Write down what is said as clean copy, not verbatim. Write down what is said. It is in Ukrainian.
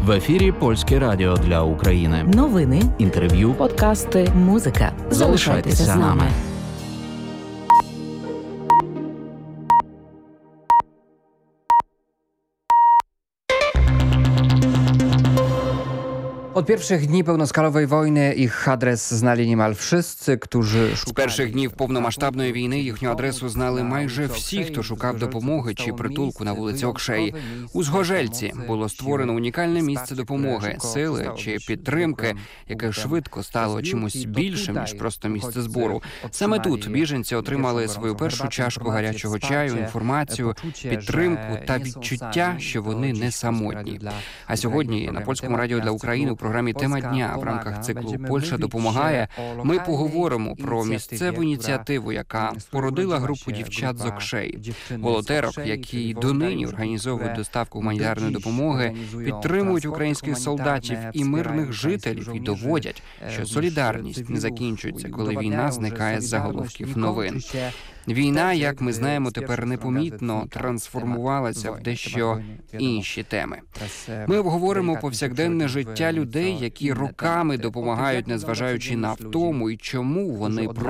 В ефірі Польське радіо для України. Новини, інтерв'ю, подкасти, музика. Залишайтеся з нами. Od pierwszych dni pełnoskalowej wojny ich adres znali niemal wszyscy, którzy З перших днів повномасштабної війни їхню адресу знали майже всі, хто шукав допомоги чи притулку на вулиці Окшей. У Згожельці було створено унікальне місце допомоги, сили чи підтримки, яке швидко стало чимось більшим, ніж просто місце збору. Саме тут біженці отримали свою першу чашку гарячого чаю, інформацію, підтримку та відчуття, що вони не самотні. А сьогодні на Польському радіо для України у програмі «Тема дня» в рамках циклу «Польща допомагає» ми поговоримо про місцеву ініціативу, яка породила групу дівчат з Окшей. Волонтерок, які донині організовують доставку гуманітарної допомоги, підтримують українських солдатів і мирних жителів і доводять, що солідарність не закінчується, коли війна зникає з заголовків новин. Війна, як ми знаємо, тепер непомітно трансформувалася в дещо інші теми. Ми обговоримо повсякденне життя людей, які роками допомагають, незважаючи на втому, і чому вони